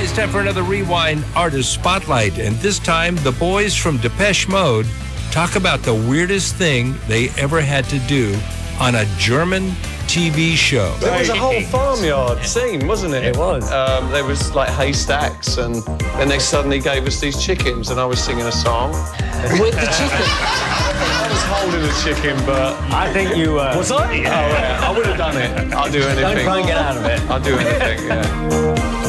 right, it's time for another Rewind Artist Spotlight. And this time, the boys from Depeche Mode talk about the weirdest thing they ever had to do on a German TV show. It was a whole farmyard scene, wasn't it? It was. There was like haystacks, and then they suddenly gave us these chickens, and I was singing a song. With the chicken? I was holding a chicken, but... I think you... Was I? Yeah. Oh, yeah. I would have done it. I'll do anything. Don't try and get out of it. I'll do anything, yeah.